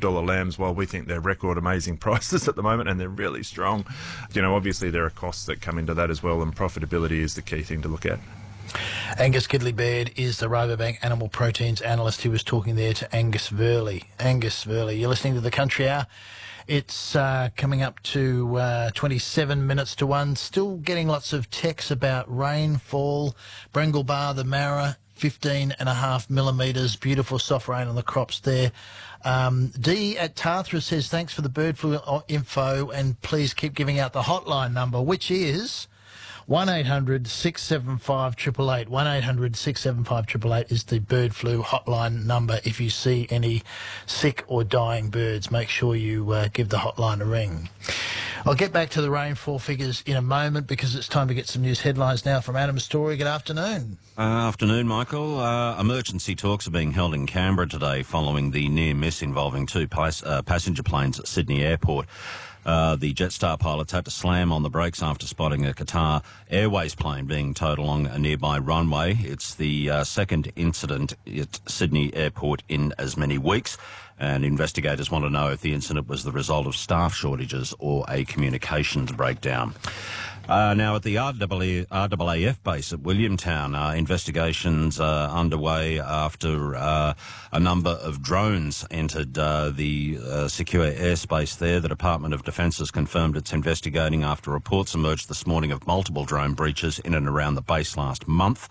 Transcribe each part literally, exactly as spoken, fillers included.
dollar lambs, while we think they're record amazing prices at the moment and they're really strong, you know, obviously there are costs that come into that as well, and profitability is the key thing to look at. Angus Gidley-Baird is the Rabobank Animal Proteins analyst who was talking there to Angus Verley. Angus Verley, you're listening to the Country Hour. It's uh, coming up to uh, twenty-seven minutes to one. Still getting lots of texts about rainfall. Brengle Bar, the Marra, fifteen and a half millimetres. Beautiful soft rain on the crops there. Um, Dee at Tarthra says, thanks for the bird flu info, and please keep giving out the hotline number, which is one eight hundred six seven five eight eight eight. one eight hundred six seven five eight eight eight is the bird flu hotline number. If you see any sick or dying birds, make sure you uh, give the hotline a ring. I'll get back to the rainfall figures in a moment because it's time to get some news headlines now from Adam Story. Good afternoon. Uh, afternoon, Michael. Uh, emergency talks are being held in Canberra today following the near miss involving two pas- uh, passenger planes at Sydney Airport. Uh, the Jetstar pilots had to slam on the brakes after spotting a Qatar Airways plane being towed along a nearby runway. It's the uh, second incident at Sydney Airport in as many weeks, and investigators want to know if the incident was the result of staff shortages or a communications breakdown. Uh, now, at the R A F base at Williamtown, uh, investigations are underway after uh, a number of drones entered uh, the uh, secure airspace there. The Department of Defence has confirmed it's investigating after reports emerged this morning of multiple drone breaches in and around the base last month.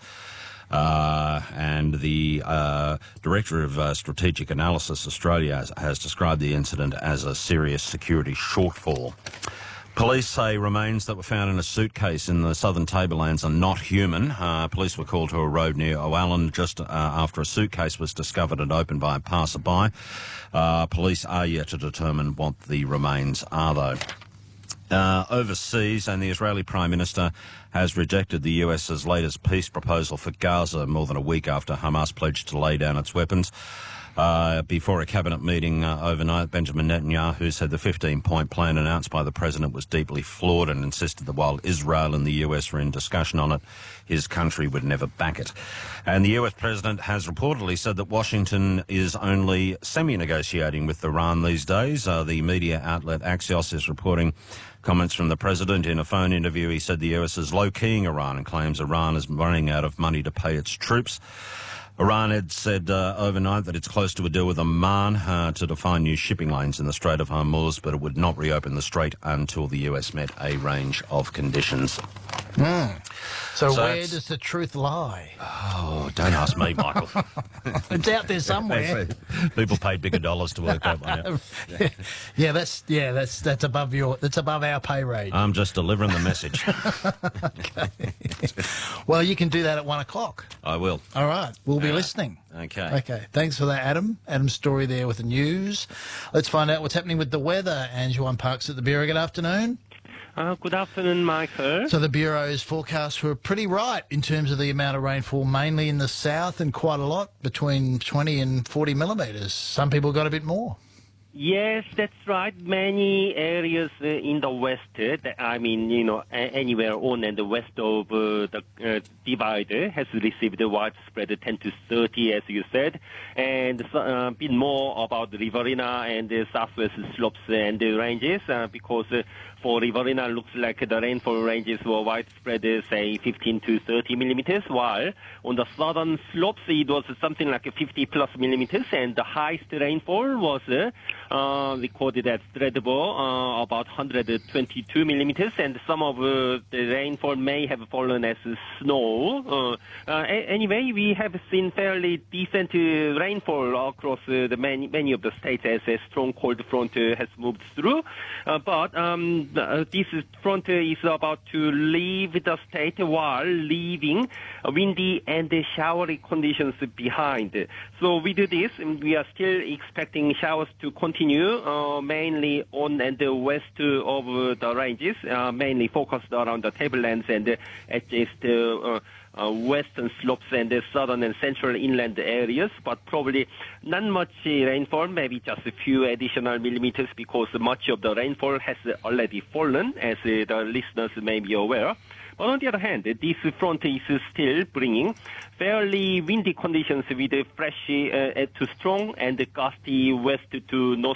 Uh, and the uh, Director of uh, Strategic Analysis Australia has, has described the incident as a serious security shortfall. Police say remains that were found in a suitcase in the southern Tablelands are not human. Uh, police were called to a road near O'Allen just uh, after a suitcase was discovered and opened by a passerby. Uh, police are yet to determine what the remains are, though. Uh, overseas, and the Israeli Prime Minister has rejected the U S's latest peace proposal for Gaza more than a week after Hamas pledged to lay down its weapons. Uh, before a cabinet meeting uh, overnight, Benjamin Netanyahu said the fifteen-point plan announced by the president was deeply flawed and insisted that while Israel and the U S were in discussion on it, his country would never back it. And the U S president has reportedly said that Washington is only semi-negotiating with Iran these days. Uh, the media outlet Axios is reporting comments from the president. In a phone interview, he said the U S is low-keying Iran and claims Iran is running out of money to pay its troops. Iran had said uh, overnight that it's close to a deal with Oman uh, to define new shipping lanes in the Strait of Hormuz, but it would not reopen the strait until the U S met a range of conditions. Mm. So, So where it's- does the truth lie? Oh, don't ask me, Michael. It's out there somewhere. People paid bigger dollars to work that one out. yeah, yeah, that's yeah, that's that's above your that's above our pay rate. I'm just delivering the message. Well, you can do that at one o'clock. I will. All right, we'll be listening. Okay. Okay, thanks for that, Adam. Adam's story there with the news. Let's find out what's happening with the weather. Anjuan Parks at the Bureau. Good afternoon. Uh, good afternoon, Michael. So the Bureau's forecasts were pretty right in terms of the amount of rainfall, mainly in the south and quite a lot, between twenty and forty millimetres. Some people got a bit more. Yes, that's right. Many areas uh, in the west, uh, that- I mean, you know, a- anywhere on and the west of uh, the uh, divide uh, has received a widespread ten to thirty, as you said, and so, uh, a bit more about the Riverina and the southwest slopes and the ranges, uh, because uh, for Riverina, looks like the rainfall ranges were widespread, uh, say, fifteen to thirty millimeters, while on the southern slopes, it was something like fifty plus millimeters, and the highest rainfall was uh, uh, recorded at Threadable, uh, about one hundred twenty-two millimeters, and some of uh, the rainfall may have fallen as snow. Uh, uh, a- anyway, we have seen fairly decent uh, rainfall across uh, the many, many of the states as a strong cold front uh, has moved through, uh, but um, uh, this front uh, is about to leave the state while leaving windy and showery conditions behind. So with this, we are still expecting showers to continue, uh, mainly on and the west of uh, the ranges, uh, mainly focused around the tablelands and uh, at just uh, uh, Uh, western slopes and the southern and central inland areas, but probably not much uh, rainfall, maybe just a few additional millimeters because much of the rainfall has already fallen, as uh, the listeners may be aware. But on the other hand, this front is still bringing fairly windy conditions with a fresh uh, to strong and gusty west to north